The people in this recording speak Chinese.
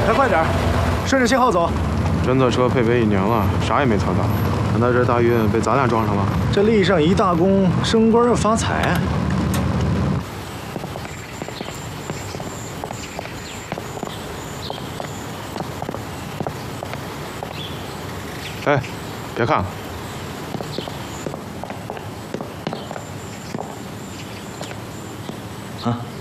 还快点，顺着信号走。 侦测车配备1年了，啥也没测到。难道这大运被咱俩撞上了？ 这立上一大功，升官又发财。 哎，别看了。 啊。